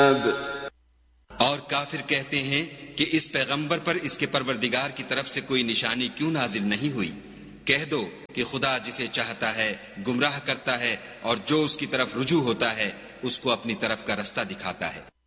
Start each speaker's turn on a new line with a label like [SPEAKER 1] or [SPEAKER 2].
[SPEAKER 1] और काफिर कहते हैं कि इस पैगंबर पर इसके परवरदिगार की तरफ से कोई निशानी क्यों नाजिल नहीं हुई। कह दो कि खुदा जिसे चाहता है गुमराह करता है और जो उसकी तरफ रुजू होता है उसको अपनी तरफ का रास्ता दिखाता है।